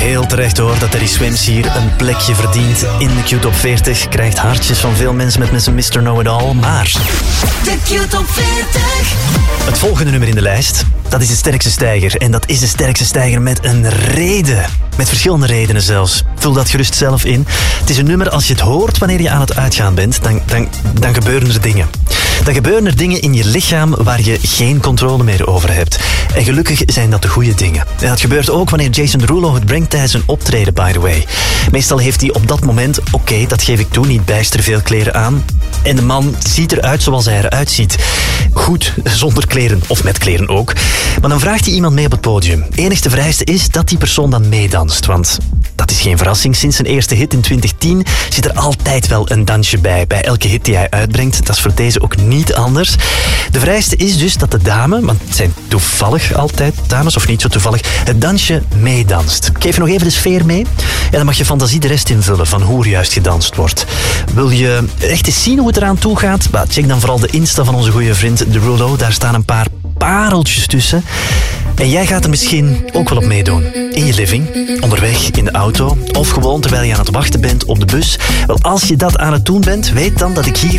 Heel terecht hoor dat Teddy Swims hier een plekje verdient in de Q-top 40. Krijgt hartjes van veel mensen met zijn Mr. Know-it-all, maar... De Q-top 40. Het volgende nummer in de lijst, dat is de sterkste stijger. En dat is de sterkste stijger met een reden. Met verschillende redenen zelfs. Vul dat gerust zelf in. Het is een nummer, als je het hoort wanneer je aan het uitgaan bent, dan gebeuren er dingen. Dan gebeuren er dingen in je lichaam waar je geen controle meer over hebt. En gelukkig zijn dat de goede dingen. En dat gebeurt ook wanneer Jason Derulo het brengt tijdens een optreden, by the way. Meestal heeft hij op dat moment, oké, dat geef ik toe, niet bijster veel kleren aan. En de man ziet eruit zoals hij eruit ziet. Goed, zonder kleren, of met kleren ook. Maar dan vraagt hij iemand mee op het podium. Enigste vereiste is dat die persoon dan meedanst. Want dat is geen verrassing. Sinds zijn eerste hit in 2010 zit er altijd wel een dansje bij elke hit die hij uitbrengt. Dat is voor deze ook niet anders. De vereiste is dus dat de dame, want het zijn toevallig altijd dames, of niet zo toevallig, het dansje meedanst. Ik geef je nog even de sfeer mee. En dan mag je fantasie de rest invullen van hoe er juist gedanst wordt. Wil je echt eens zien hoe het eraan toe gaat? Check dan vooral de Insta van onze goede vriend Derulo. Daar staan een paar pareltjes tussen. En jij gaat er misschien ook wel op meedoen. In je living, onderweg, in de auto of gewoon terwijl je aan het wachten bent op de bus. Wel, als je dat aan het doen bent, weet dan dat ik hier